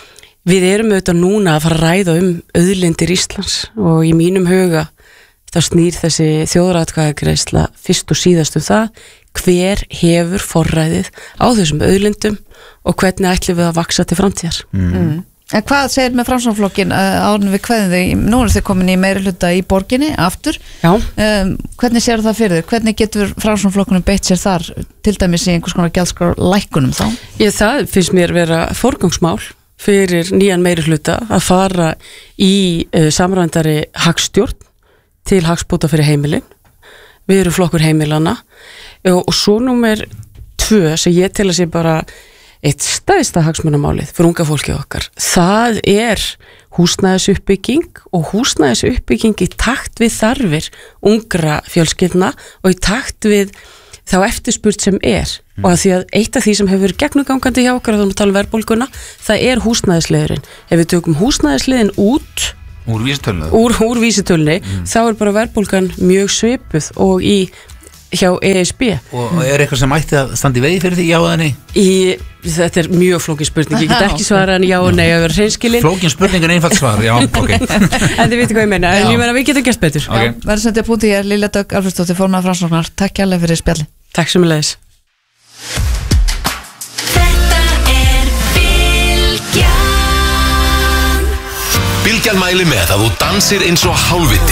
við erum auðvitað núna að fara að ræða um auðlindir Íslands og í mínum huga þá snýr þessi þjóðaratkvæðagreiðsla fyrst og síðast um það hver hefur forræðið á þessum auðlindum og hvernig ætlum við að vaksa til framtíðar. Mm. En hvað segir með Framsóknarflokkinn áður en við kveðum þig, nú eru þið komin í meiri hluta í borginni aftur, um, hvernig sér það fyrir þig, hvernig getur Framsóknarflokkunum beitt sér þar til dæmis í einhvers konar gjaldskrár lækkunum þá? Ég, það finnst mér vera forgangsmál fyrir nýjan meiri hluta að fara í uh, samrændari hagstjórn til hagsbóta fyrir heimilin, við erum flokkur heimilana og, og svo númer tvö sem ég til að sé bara eitt stæðsta hagsmunamálið fyrir unga fólkið okkar, það er húsnæðisuppbygging og húsnæðisuppbygging í takt við þarfir ungra fjölskyldna og í takt við þá eftirspurt sem er mm. og að því að eitt af því sem hefur verið gegnumgangandi hjá okkar, þá erum við að tala um verðbólguna, það er húsnæðisliðurinn. Ef við tökum húsnæðisliðin út úr vísitölunni, úr, úr vísitölunni mm. þá er bara verðbólgan mjög svipuð og í hjá E S B. Og er eitthvað sem ætti að standa í vegi fyrir því, já eða nei? Í, þetta er mjög flókin spurning, ég get ekki svara en já og nei að vera hreinskilin. Flókin spurning er einfalt svar, já, ok. En þið veitir hvað ég meina, en ég meina við getum gert betur. Okay. Verður sendið að búti hér, Lilja Dögg Alfreðsdóttir, formaður Framsóknar, takk kærlega fyrir spjalli. Takk sömuleiðis. Bylgjan mæli með að þú dansir eins og hálfviti